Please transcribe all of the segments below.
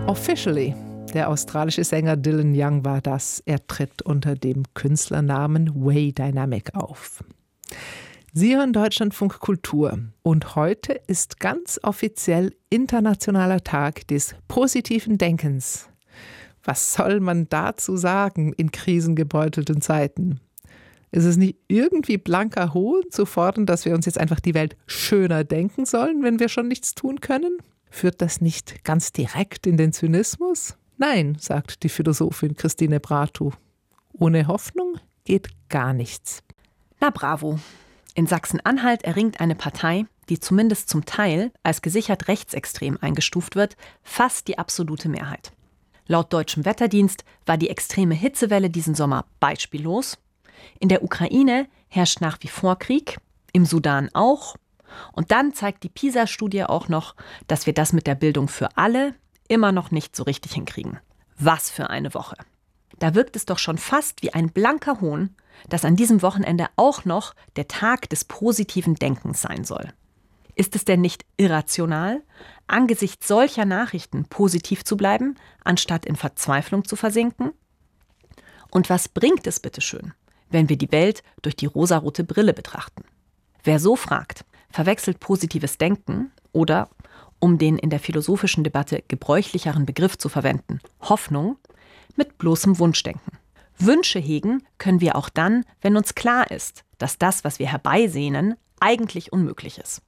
Officially. Der australische Sänger Dylan Young war das. Er tritt unter dem Künstlernamen Way Dynamic auf. Sie hören Deutschlandfunk Kultur und heute ist ganz offiziell Internationaler Tag des positiven Denkens. Was soll man dazu sagen in krisengebeutelten Zeiten? Ist es nicht irgendwie blanker Hohn zu fordern, dass wir uns jetzt einfach die Welt schöner denken sollen, wenn wir schon nichts tun können? Führt das nicht ganz direkt in den Zynismus? Nein, sagt die Philosophin Christine Bratu. Ohne Hoffnung geht gar nichts. Na bravo. In Sachsen-Anhalt erringt eine Partei, die zumindest zum Teil als gesichert rechtsextrem eingestuft wird, fast die absolute Mehrheit. Laut deutschem Wetterdienst war die extreme Hitzewelle diesen Sommer beispiellos. In der Ukraine herrscht nach wie vor Krieg, im Sudan auch. Und dann zeigt die PISA-Studie auch noch, dass wir das mit der Bildung für alle immer noch nicht so richtig hinkriegen. Was für eine Woche. Da wirkt es doch schon fast wie ein blanker Hohn, dass an diesem Wochenende auch noch der Tag des positiven Denkens sein soll. Ist es denn nicht irrational, angesichts solcher Nachrichten positiv zu bleiben, anstatt in Verzweiflung zu versinken? Und was bringt es bitteschön, wenn wir die Welt durch die rosarote Brille betrachten? Wer so fragt, verwechselt positives Denken oder, um den in der philosophischen Debatte gebräuchlicheren Begriff zu verwenden, Hoffnung, mit bloßem Wunschdenken. Wünsche hegen können wir auch dann, wenn uns klar ist, dass das, was wir herbeisehnen, eigentlich unmöglich ist.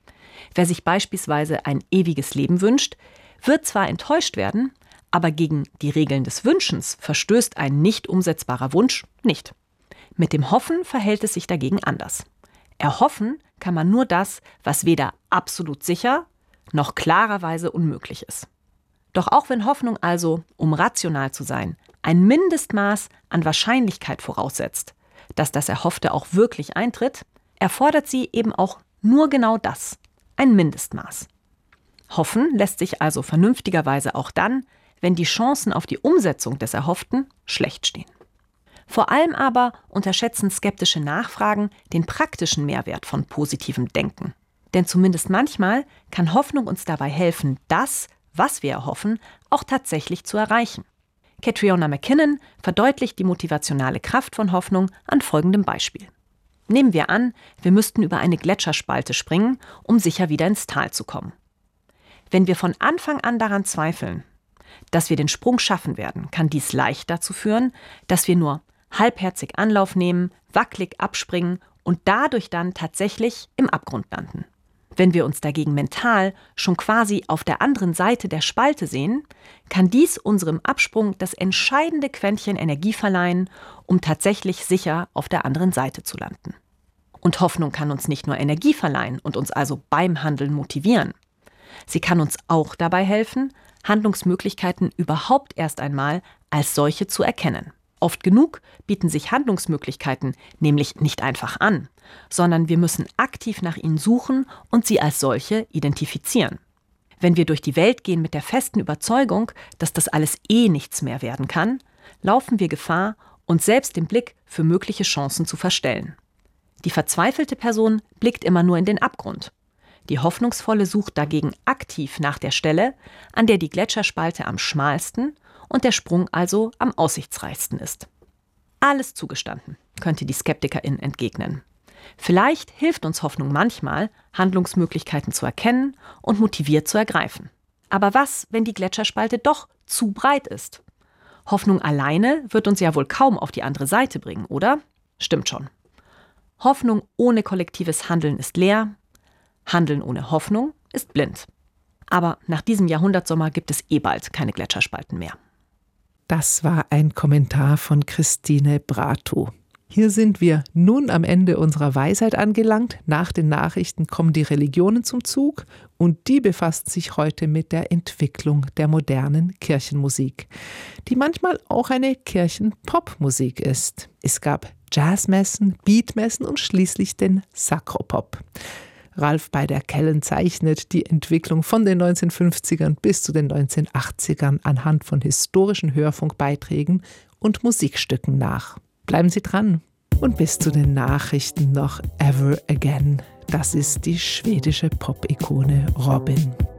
Wer sich beispielsweise ein ewiges Leben wünscht, wird zwar enttäuscht werden, aber gegen die Regeln des Wünschens verstößt ein nicht umsetzbarer Wunsch nicht. Mit dem Hoffen verhält es sich dagegen anders. Erhoffen kann man nur das, was weder absolut sicher noch klarerweise unmöglich ist. Doch auch wenn Hoffnung also, um rational zu sein, ein Mindestmaß an Wahrscheinlichkeit voraussetzt, dass das Erhoffte auch wirklich eintritt, erfordert sie eben auch nur genau das, ein Mindestmaß. Hoffen lässt sich also vernünftigerweise auch dann, wenn die Chancen auf die Umsetzung des Erhofften schlecht stehen. Vor allem aber unterschätzen skeptische Nachfragen den praktischen Mehrwert von positivem Denken. Denn zumindest manchmal kann Hoffnung uns dabei helfen, das, was wir erhoffen, auch tatsächlich zu erreichen. Catriona McKinnon verdeutlicht die motivationale Kraft von Hoffnung an folgendem Beispiel. Nehmen wir an, wir müssten über eine Gletscherspalte springen, um sicher wieder ins Tal zu kommen. Wenn wir von Anfang an daran zweifeln, dass wir den Sprung schaffen werden, kann dies leicht dazu führen, dass wir nur halbherzig Anlauf nehmen, wackelig abspringen und dadurch dann tatsächlich im Abgrund landen. Wenn wir uns dagegen mental schon quasi auf der anderen Seite der Spalte sehen, kann dies unserem Absprung das entscheidende Quäntchen Energie verleihen, um tatsächlich sicher auf der anderen Seite zu landen. Und Hoffnung kann uns nicht nur Energie verleihen und uns also beim Handeln motivieren. Sie kann uns auch dabei helfen, Handlungsmöglichkeiten überhaupt erst einmal als solche zu erkennen. Oft genug bieten sich Handlungsmöglichkeiten nämlich nicht einfach an, sondern wir müssen aktiv nach ihnen suchen und sie als solche identifizieren. Wenn wir durch die Welt gehen mit der festen Überzeugung, dass das alles nichts mehr werden kann, laufen wir Gefahr, uns selbst den Blick für mögliche Chancen zu verstellen. Die verzweifelte Person blickt immer nur in den Abgrund. Die Hoffnungsvolle sucht dagegen aktiv nach der Stelle, an der die Gletscherspalte am schmalsten und der Sprung also am aussichtsreichsten ist. Alles zugestanden, könnte die Skeptikerin entgegnen. Vielleicht hilft uns Hoffnung manchmal, Handlungsmöglichkeiten zu erkennen und motiviert zu ergreifen. Aber was, wenn die Gletscherspalte doch zu breit ist? Hoffnung alleine wird uns ja wohl kaum auf die andere Seite bringen, oder? Stimmt schon. Hoffnung ohne kollektives Handeln ist leer, Handeln ohne Hoffnung ist blind. Aber nach diesem Jahrhundertsommer gibt es bald keine Gletscherspalten mehr. Das war ein Kommentar von Christine Bratu. Hier sind wir nun am Ende unserer Weisheit angelangt. Nach den Nachrichten kommen die Religionen zum Zug und die befassen sich heute mit der Entwicklung der modernen Kirchenmusik, die manchmal auch eine Kirchenpopmusik ist. Es gab Jazzmessen, Beatmessen und schließlich den Sakropop. Ralf Beider-Kellen zeichnet die Entwicklung von den 1950ern bis zu den 1980ern anhand von historischen Hörfunkbeiträgen und Musikstücken nach. Bleiben Sie dran und bis zu den Nachrichten noch Ever Again. Das ist die schwedische Pop-Ikone Robin.